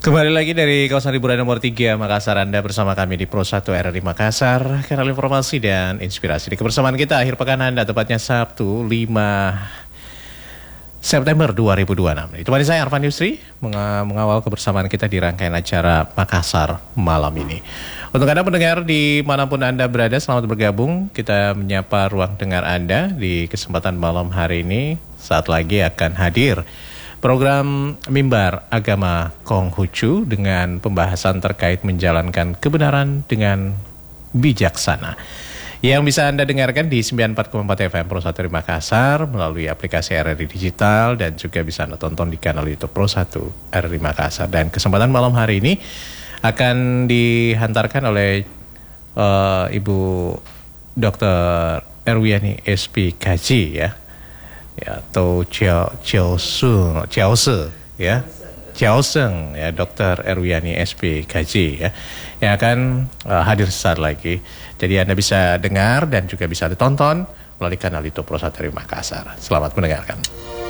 Kembali lagi dari kawasan hiburan nomor 3 Makassar, Anda bersama kami di Pro 1 RRI Makassar, kanal informasi dan inspirasi. Di kebersamaan kita akhir pekan Anda, tepatnya Sabtu 5 September 2026. Itu tadi saya Arfan Yusri mengawal kebersamaan kita di rangkaian acara Makassar malam ini. Untuk Anda pendengar dimanapun Anda berada, selamat bergabung. Kita menyapa ruang dengar Anda di kesempatan malam hari ini. Saat lagi akan hadir program Mimbar Agama Konghucu dengan pembahasan terkait menjalankan kebenaran dengan bijaksana. Yang bisa Anda dengarkan di 94,4 FM Pro 1 di Makassar melalui aplikasi RRI Digital dan juga bisa Anda tonton di kanal YouTube Pro 1 RRI Makassar. Dan kesempatan malam hari ini akan dihantarkan oleh Ibu Dr. Erwiani SPKG ya. Atau Jiao Seng ya, Dr. Erwiani SPKG ya, yang akan hadir sesaat lagi. Jadi Anda bisa dengar dan juga bisa ditonton melalui kanal YouTube Pro 1 dari Makassar. Selamat mendengarkan.